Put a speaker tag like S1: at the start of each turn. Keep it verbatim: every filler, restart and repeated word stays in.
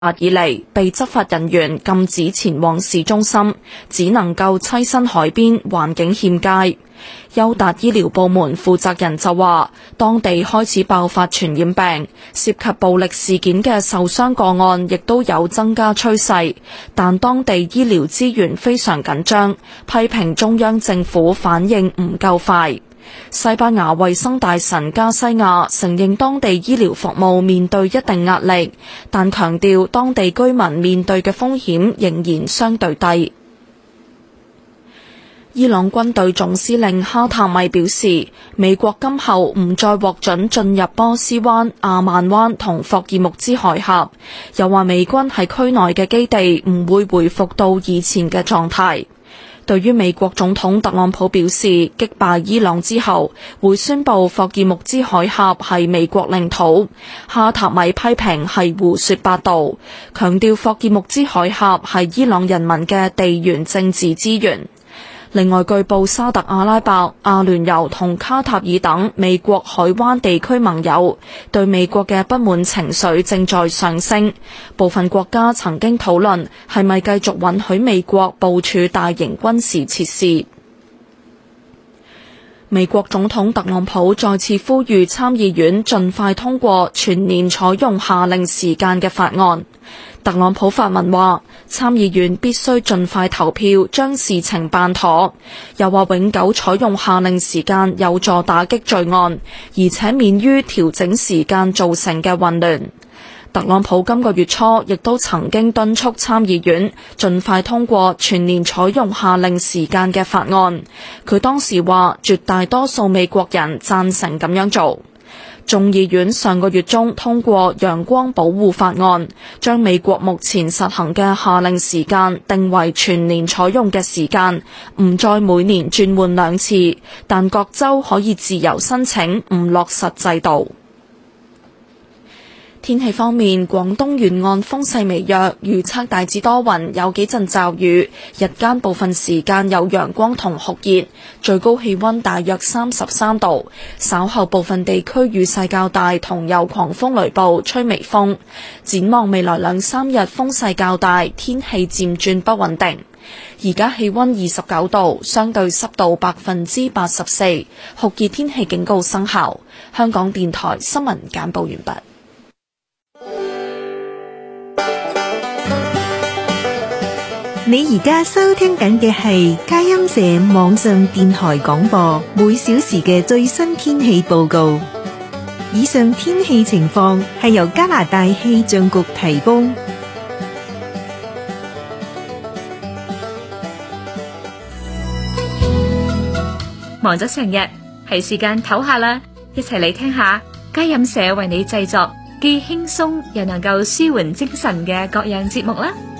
S1: 以嚟，被執法人員禁止前往市中心，只能夠棲身海邊，環境欠佳。優達醫療部門負責人就話，當地開始爆發傳染病，涉及暴力事件嘅受傷個案亦都有增加趨勢，但當地醫療資源非常緊張，批評中央政府反應唔夠快。西班牙衛生大臣加西亞承認當地醫療服務面對一定壓力，但強調當地居民面對嘅風險仍然相對低。伊朗軍隊總司令哈塔米表示，美國今後唔再獲准進入波斯灣、阿曼灣同霍爾木茲海峽，又話美軍喺區內嘅基地唔會回復到以前嘅狀態。對於美國總統特朗普表示擊敗伊朗之後會宣布霍爾木茲海峽係美國領土，哈塔米批評係胡說八道，強調霍爾木茲海峽係伊朗人民嘅地緣政治資源。另外據報沙特阿拉伯、阿聯酋同卡塔爾等美國海灣地區盟友對美國嘅不滿情緒正在上升，部分國家曾經討論係咪繼續允許美國部署大型軍事設施。美國總統特朗普再次呼籲參議院盡快通過全年採用夏令時間嘅法案。特朗普發文話，參議院必須盡快投票將事情辦妥，又話永久採用夏令時間有助打擊罪案，而且免於調整時間造成嘅混亂。特朗普今個月初亦都曾經敦促參議院盡快通過全年採用夏令時間嘅法案，佢當時話絕大多數美國人贊成咁樣做。眾議院上個月中通過陽光保護法案，將美國目前實行嘅夏令時間定為全年採用嘅時間，唔再每年轉換兩次，但各州可以自由申請唔落實制度。天氣方面，廣東沿岸風勢微弱，預測大致多雲，有幾陣驟雨，日間部分時間有陽光同酷熱，最高氣溫大約三十三度。稍後部分地區雨勢較大，同有狂風雷暴，吹微風。展望未來兩三日風勢較大，天氣漸轉不穩定。而家氣溫二十九度，相對濕度百分之八十四，酷熱天氣警告生效。香港電台新聞簡報完畢。
S2: 你而家收聽緊嘅係佳音社網上電台廣播，每小時嘅最新天氣報告。以上天氣情況係由加拿大氣象局提供。
S3: 忙咗成日，係時間唞下啦，一齊嚟聽下佳音社為你製作既輕鬆又能夠舒緩精神嘅各樣節目啦。